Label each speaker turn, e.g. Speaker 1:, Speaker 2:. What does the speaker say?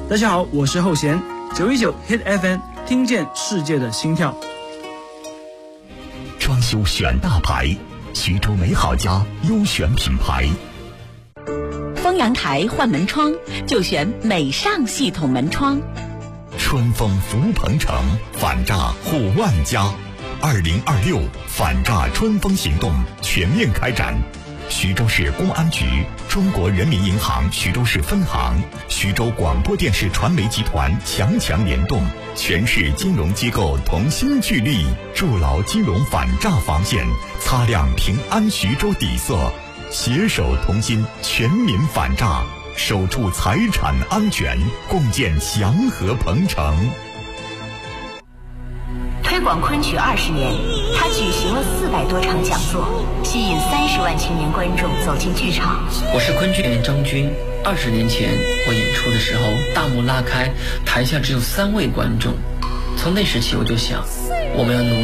Speaker 1: 大家好，我是后弦，919 Hit FM， 听见世界的心跳。
Speaker 2: 装修选大牌，徐州美好家优选品牌。
Speaker 3: 丰阳台换门窗就选美尚系统门窗。
Speaker 2: 春风福鹏城，反诈护万家。2026反诈春风行动全面开展。徐州市公安局、中国人民银行徐州市分行、徐州广播电视传媒集团强联动，全市金融机构同心聚力，筑牢金融反诈防线，擦亮平安徐州底色，携手同心，全民反诈，守住财产安全，共建祥和鹏城。
Speaker 4: 推广昆曲20年，他举行了400多场讲座，吸引30万青年观众走进剧场。
Speaker 5: 我是昆剧演员张军。20年前我演出的时候，大幕拉开，台下只有3位观众。从那时起，我就想，我们要努力